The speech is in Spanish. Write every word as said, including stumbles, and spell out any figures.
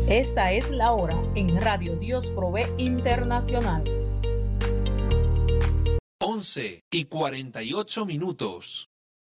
Esta es la hora en Radio Dios Provee Internacional. once y cuarenta y ocho minutos.